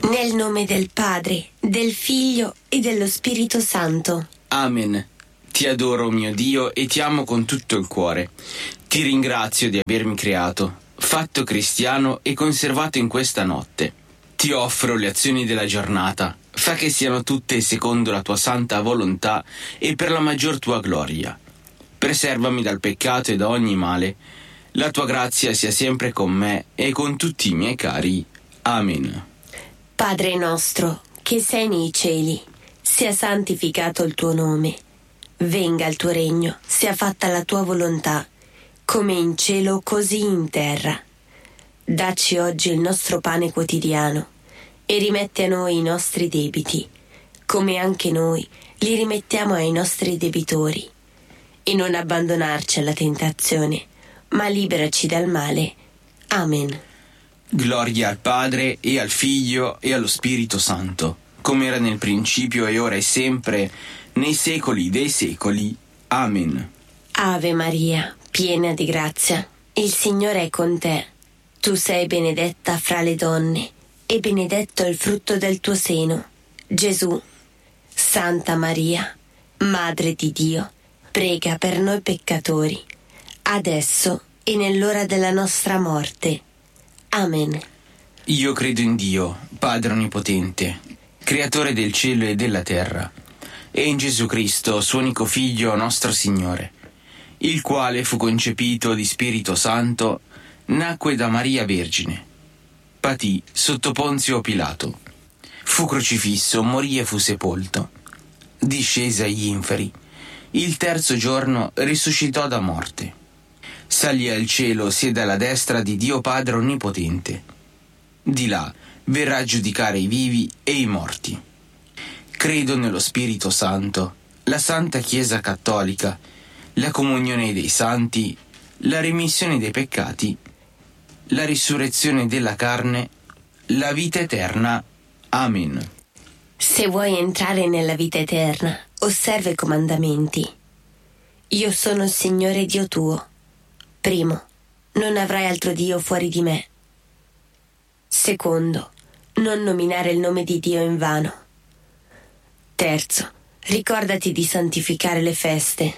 Nel nome del Padre, del Figlio e dello Spirito Santo. Amen. Ti adoro, mio Dio, e ti amo con tutto il cuore. Ti ringrazio di avermi creato, fatto cristiano e conservato in questa notte. Ti offro le azioni della giornata. Fa che siano tutte secondo la tua santa volontà e per la maggior tua gloria. Preservami dal peccato e da ogni male. La tua grazia sia sempre con me e con tutti i miei cari. Amen. Padre nostro, che sei nei cieli, sia santificato il tuo nome. Venga il tuo regno, sia fatta la tua volontà, come in cielo così in terra. Dacci oggi il nostro pane quotidiano e rimetti a noi i nostri debiti, come anche noi li rimettiamo ai nostri debitori. E non abbandonarci alla tentazione, ma liberaci dal male. Amen. Gloria al Padre e al Figlio e allo Spirito Santo, come era nel principio e ora e sempre, nei secoli dei secoli. Amen. Ave Maria, piena di grazia, il Signore è con te. Tu sei benedetta fra le donne, e benedetto il frutto del tuo seno, Gesù. Santa Maria, Madre di Dio, prega per noi peccatori, adesso e nell'ora della nostra morte. Amen. Io credo in Dio, Padre Onnipotente, Creatore del cielo e della terra, e in Gesù Cristo, suo unico Figlio, nostro Signore, il quale fu concepito di Spirito Santo, nacque da Maria Vergine, patì sotto Ponzio Pilato, fu crocifisso, morì e fu sepolto, discese agli inferi, il terzo giorno risuscitò da morte. Salì al cielo, siede alla destra di Dio Padre Onnipotente. Di là verrà a giudicare i vivi e i morti. Credo nello Spirito Santo, la Santa Chiesa Cattolica, la comunione dei santi, la remissione dei peccati, la risurrezione della carne, la vita eterna. Amen. Se vuoi entrare nella vita eterna, osserva i comandamenti. Io sono il Signore Dio tuo. Primo, non avrai altro Dio fuori di me. Secondo, non nominare il nome di Dio in vano. Terzo, ricordati di santificare le feste.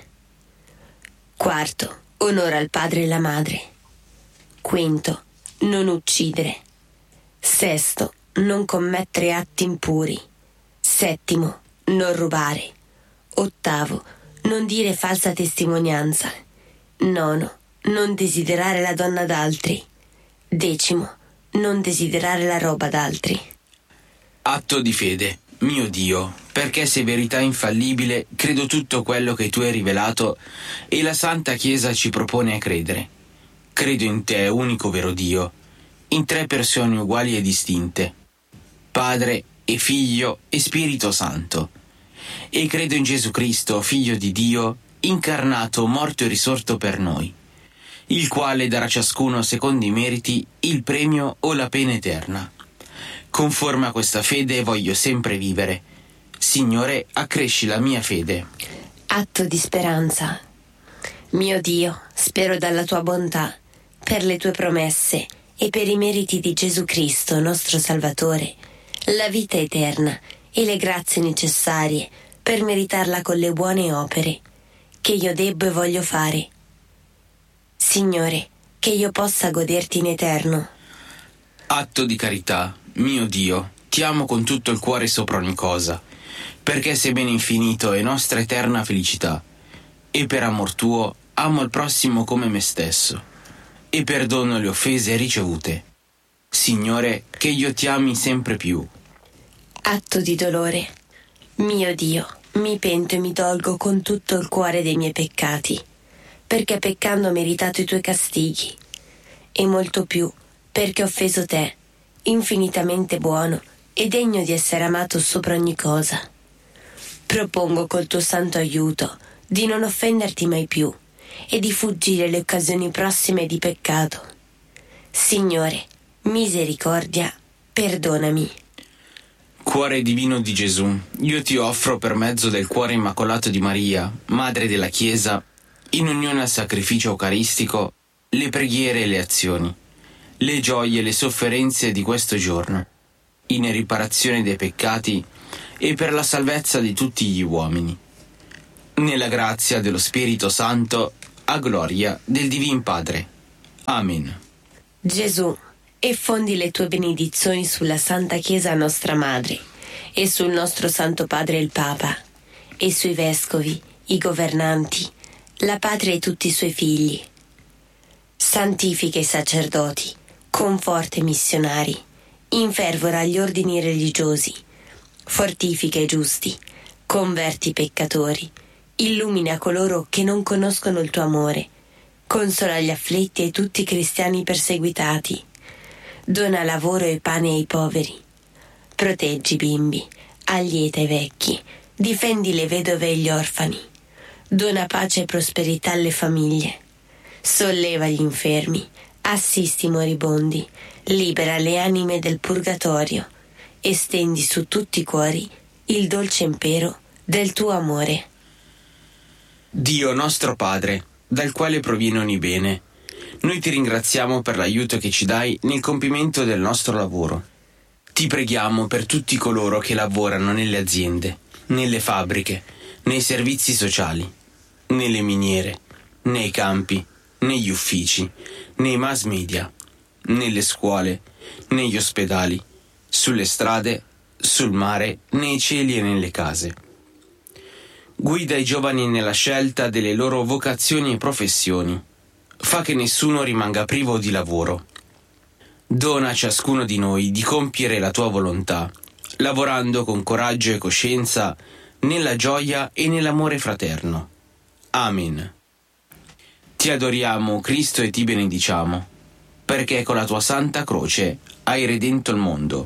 Quarto, onora il padre e la madre. Quinto, non uccidere. Sesto, non commettere atti impuri. Settimo, non rubare. Ottavo, non dire falsa testimonianza. Nono, non desiderare la donna d'altri. Decimo, non desiderare la roba d'altri. Atto di fede, mio Dio, perché sei verità infallibile, credo tutto quello che tu hai rivelato e la Santa Chiesa ci propone a credere. Credo in te, unico vero Dio, in tre persone uguali e distinte, Padre e Figlio e Spirito Santo. E credo in Gesù Cristo, Figlio di Dio, incarnato, morto e risorto per noi, il quale darà a ciascuno secondo i meriti il premio o la pena eterna. Conforme a questa fede voglio sempre vivere. Signore, accresci la mia fede. Atto di speranza. Mio Dio, spero dalla tua bontà, per le tue promesse e per i meriti di Gesù Cristo, nostro Salvatore, la vita eterna e le grazie necessarie per meritarla con le buone opere che io debbo e voglio fare. Signore, che io possa goderti in eterno. Atto di carità, mio Dio, ti amo con tutto il cuore sopra ogni cosa, perché sei bene infinito e nostra eterna felicità, e per amor tuo amo il prossimo come me stesso, e perdono le offese ricevute. Signore, che io ti ami sempre più. Atto di dolore. Mio Dio, mi pento e mi dolgo con tutto il cuore dei miei peccati, perché peccando ho meritato i tuoi castighi, e molto più perché ho offeso te, infinitamente buono e degno di essere amato sopra ogni cosa. Propongo col tuo santo aiuto di non offenderti mai più e di fuggire le occasioni prossime di peccato. Signore, misericordia, perdonami. Cuore divino di Gesù, io ti offro per mezzo del cuore immacolato di Maria, Madre della Chiesa, in unione al sacrificio eucaristico, le preghiere e le azioni, le gioie e le sofferenze di questo giorno, in riparazione dei peccati e per la salvezza di tutti gli uomini. Nella grazia dello Spirito Santo, a gloria del Divin Padre. Amen. Gesù, effondi le tue benedizioni sulla Santa Chiesa nostra Madre e sul nostro Santo Padre il Papa e sui vescovi, i governanti, la patria e tutti i suoi figli. Santifica i sacerdoti, conforta i missionari, infervora gli ordini religiosi, fortifica i giusti, converti i peccatori, illumina coloro che non conoscono il tuo amore, consola gli afflitti e tutti i cristiani perseguitati, dona lavoro e pane ai poveri, proteggi i bimbi, allieta i vecchi, difendi le vedove e gli orfani, dona pace e prosperità alle famiglie, solleva gli infermi, assisti i moribondi, libera le anime del purgatorio, estendi su tutti i cuori il dolce impero del tuo amore. Dio nostro Padre, dal quale proviene ogni bene, noi ti ringraziamo per l'aiuto che ci dai nel compimento del nostro lavoro. Ti preghiamo per tutti coloro che lavorano nelle aziende, nelle fabbriche, nei servizi sociali, nelle miniere, nei campi, negli uffici, nei mass media, nelle scuole, negli ospedali, sulle strade, sul mare, nei cieli e nelle case. Guida i giovani nella scelta delle loro vocazioni e professioni. Fa che nessuno rimanga privo di lavoro. Dona a ciascuno di noi di compiere la tua volontà, lavorando con coraggio e coscienza nella gioia e nell'amore fraterno. Amen. Ti adoriamo, Cristo, e ti benediciamo, perché con la tua santa croce hai redento il mondo.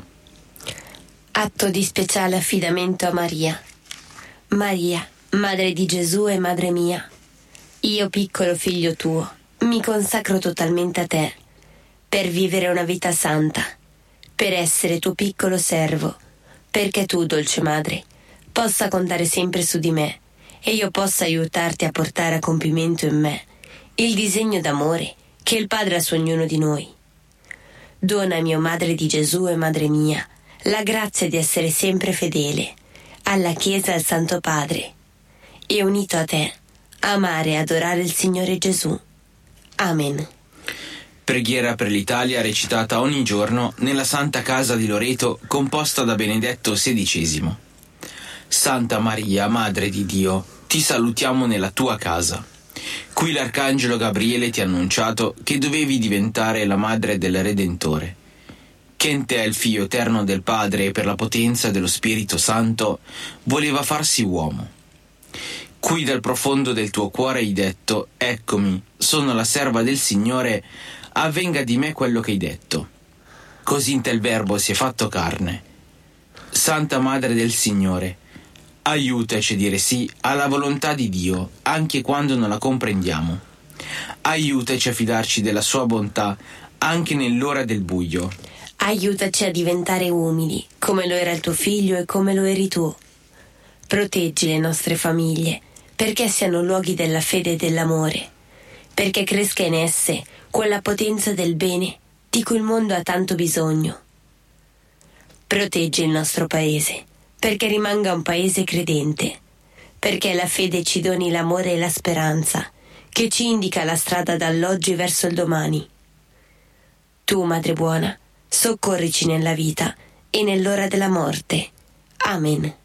Atto di speciale affidamento a Maria. Maria, Madre di Gesù e Madre mia, io piccolo figlio tuo, mi consacro totalmente a te, per vivere una vita santa, per essere tuo piccolo servo, perché tu, dolce Madre, possa contare sempre su di me e io possa aiutarti a portare a compimento in me il disegno d'amore che il Padre ha su ognuno di noi. Donami, o Madre di Gesù e Madre mia, la grazia di essere sempre fedele alla Chiesa e al Santo Padre, e unito a te, amare e adorare il Signore Gesù. Amen. Preghiera per l'Italia recitata ogni giorno nella Santa Casa di Loreto, composta da Benedetto XVI. Santa Maria, Madre di Dio, ti salutiamo nella tua casa. Qui l'Arcangelo Gabriele ti ha annunciato che dovevi diventare la madre del Redentore, che in te il Figlio eterno del Padre, per la potenza dello Spirito Santo, voleva farsi uomo. Qui dal profondo del tuo cuore hai detto: eccomi, sono la serva del Signore, avvenga di me quello che hai detto. Così in te il Verbo si è fatto carne. Santa Madre del Signore, aiutaci a dire sì alla volontà di Dio, anche quando non la comprendiamo. Aiutaci a fidarci della sua bontà, anche nell'ora del buio. Aiutaci a diventare umili, come lo era il tuo figlio e come lo eri tu. Proteggi le nostre famiglie, perché siano luoghi della fede e dell'amore, perché cresca in esse quella potenza del bene di cui il mondo ha tanto bisogno. Proteggi il nostro paese, perché rimanga un paese credente, perché la fede ci doni l'amore e la speranza, che ci indica la strada dall'oggi verso il domani. Tu, Madre buona, soccorrici nella vita e nell'ora della morte. Amen.